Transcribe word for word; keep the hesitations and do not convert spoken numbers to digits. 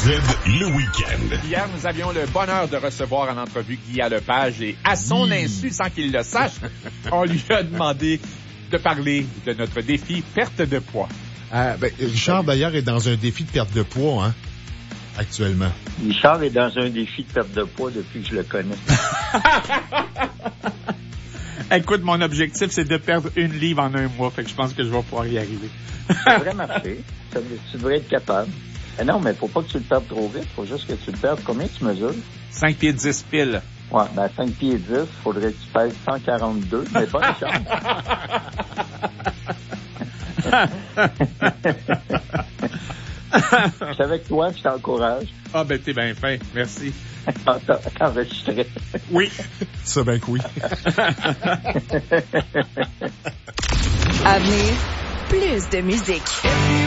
Z, le week-end. Hier, nous avions le bonheur de recevoir en entrevue Guy Lepage et à son mmh. insu, sans qu'il le sache, on lui a demandé de parler de notre défi perte de poids. Euh, ben, Richard, d'ailleurs, est dans un défi de perte de poids, hein, actuellement. Richard est dans un défi de perte de poids depuis que je le connais. Écoute, mon objectif, c'est de perdre une livre en un mois, fait que je pense que je vais pouvoir y arriver. Ça devrait marcher. Ça, tu devrais être capable. Mais non, mais faut pas que tu le perdes trop vite. Faut juste que tu le perdes. Combien tu mesures? cinq pieds dix piles. Ouais, ben cinq pieds dix, faudrait que tu pèses cent quarante-deux, mais pas de chance. Je suis avec toi, je t'encourage. Ah, ben, t'es bien fin. Merci. T'enregistrais. Oui. Ça, ben que oui. À venir, plus de musique.